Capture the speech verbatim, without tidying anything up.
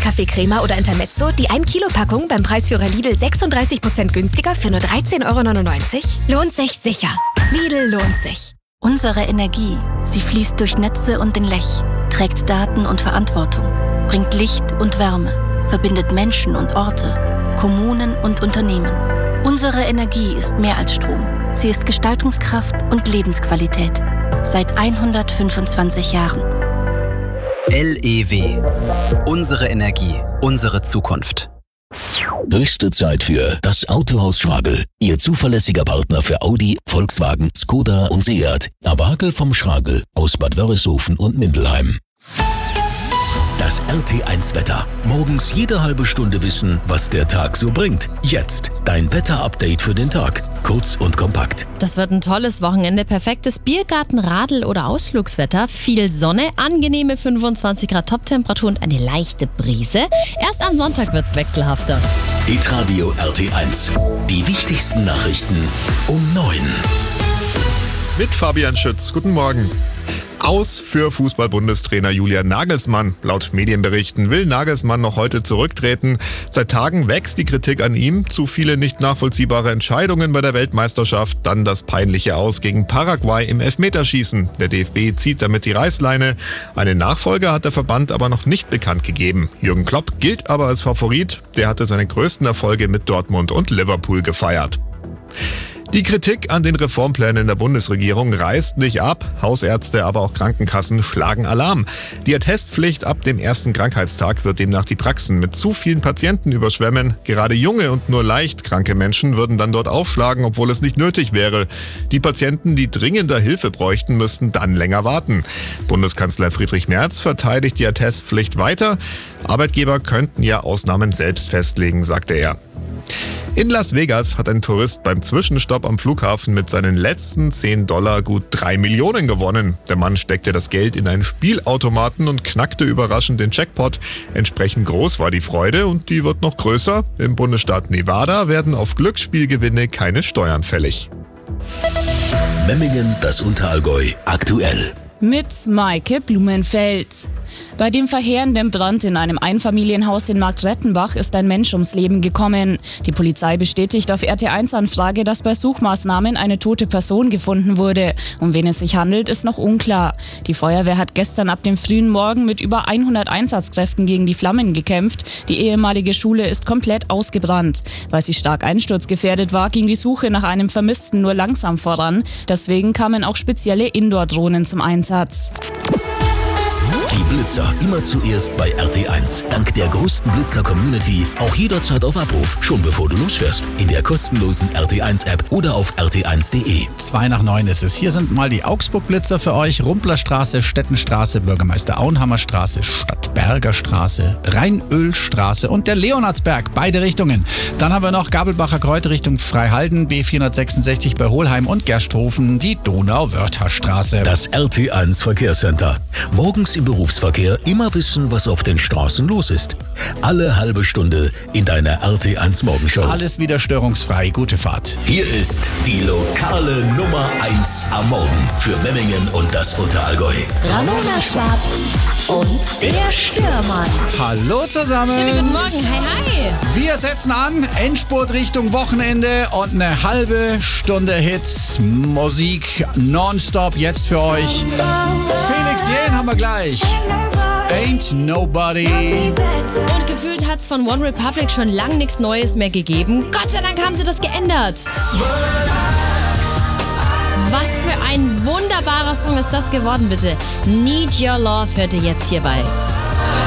Kaffeecrema oder Intermezzo die ein Kilo Packung beim Preisführer Lidl sechsunddreißig Prozent günstiger für nur dreizehn Euro neunundneunzig? Lohnt sich sicher. Lidl lohnt sich. Unsere Energie, sie fließt durch Netze und den Lech, trägt Daten und Verantwortung, bringt Licht und Wärme, verbindet Menschen und Orte, Kommunen und Unternehmen. Unsere Energie ist mehr als Strom. Sie ist Gestaltungskraft und Lebensqualität. Seit hundertfünfundzwanzig Jahren. L E W. Unsere Energie, unsere Zukunft. Höchste Zeit für das Autohaus Schragel. Ihr zuverlässiger Partner für Audi, Volkswagen, Skoda und Seat. Aber Hackel vom Schragel aus Bad Wörishofen und Mindelheim. Das R T eins Wetter. Morgens jede halbe Stunde wissen, was der Tag so bringt. Jetzt dein Wetter-Update für den Tag. Kurz und kompakt. Das wird ein tolles Wochenende. Perfektes Biergarten, Radl- oder Ausflugswetter. Viel Sonne, angenehme fünfundzwanzig Grad Toptemperatur und eine leichte Brise. Erst am Sonntag wird's wechselhafter. Hitradio R T eins. Die wichtigsten Nachrichten um neun. Mit Fabian Schütz. Guten Morgen. Aus für Fußball-Bundestrainer Julian Nagelsmann. Laut Medienberichten will Nagelsmann noch heute zurücktreten. Seit Tagen wächst die Kritik an ihm. Zu viele nicht nachvollziehbare Entscheidungen bei der Weltmeisterschaft. Dann das peinliche Aus gegen Paraguay im Elfmeterschießen. Der D F B zieht damit die Reißleine. Einen Nachfolger hat der Verband aber noch nicht bekannt gegeben. Jürgen Klopp gilt aber als Favorit. Der hatte seine größten Erfolge mit Dortmund und Liverpool gefeiert. Die Kritik an den Reformplänen der Bundesregierung reißt nicht ab. Hausärzte, aber auch Krankenkassen schlagen Alarm. Die Attestpflicht ab dem ersten Krankheitstag wird demnach die Praxen mit zu vielen Patienten überschwemmen. Gerade junge und nur leicht kranke Menschen würden dann dort aufschlagen, obwohl es nicht nötig wäre. Die Patienten, die dringender Hilfe bräuchten, müssten dann länger warten. Bundeskanzler Friedrich Merz verteidigt die Attestpflicht weiter. Arbeitgeber könnten ja Ausnahmen selbst festlegen, sagte er. In Las Vegas hat ein Tourist beim Zwischenstopp am Flughafen mit seinen letzten zehn Dollar gut drei Millionen gewonnen. Der Mann steckte das Geld in einen Spielautomaten und knackte überraschend den Jackpot. Entsprechend groß war die Freude und die wird noch größer. Im Bundesstaat Nevada werden auf Glücksspielgewinne keine Steuern fällig. Memmingen, das Unterallgäu, aktuell. Mit Maike Blumenfeld. Bei dem verheerenden Brand in einem Einfamilienhaus in Marktrettenbach ist ein Mensch ums Leben gekommen. Die Polizei bestätigt auf R T eins Anfrage, dass bei Suchmaßnahmen eine tote Person gefunden wurde. Um wen es sich handelt, ist noch unklar. Die Feuerwehr hat gestern ab dem frühen Morgen mit über hundert Einsatzkräften gegen die Flammen gekämpft. Die ehemalige Schule ist komplett ausgebrannt. Weil sie stark einsturzgefährdet war, ging die Suche nach einem Vermissten nur langsam voran. Deswegen kamen auch spezielle Indoor-Drohnen zum Einsatz. Die Blitzer immer zuerst bei R T eins. Dank der größten Blitzer-Community auch jederzeit auf Abruf, schon bevor du losfährst. In der kostenlosen R T eins App oder auf r t eins punkt d e. Zwei nach neun ist es. Hier sind mal die Augsburg-Blitzer für euch. Rumplerstraße, Stettenstraße, Bürgermeister Auenhammerstraße, Stadtberger Straße, Rheinölstraße und der Leonardsberg. Beide Richtungen. Dann haben wir noch Gabelbacher Kreuz Richtung Freihalden, B vierhundertsechsundsechzig bei Hohlheim und Gersthofen, die Donau-Wörther-Straße. Das R T eins Verkehrscenter. Morgens im Berufsverkehr immer wissen, was auf den Straßen los ist. Alle halbe Stunde in deiner R T eins Morgenshow. Alles wieder störungsfrei. Gute Fahrt. Hier ist die lokale Nummer eins am Morgen für Memmingen und das Unterallgäu. Ramona Schwab und der Stürmann. Hallo zusammen. Schönen guten Morgen. Hi, hi. Wir setzen an. Endspurt Richtung Wochenende und eine halbe Stunde Hits. Musik nonstop jetzt für euch. Felix Jähn haben wir gleich. Ain't Nobody. Und gefühlt hat's von One Republic schon lang nichts Neues mehr gegeben. Gott sei Dank haben sie das geändert. Was für ein wunderbarer Song ist das geworden, bitte. Need Your Love hört ihr jetzt hierbei.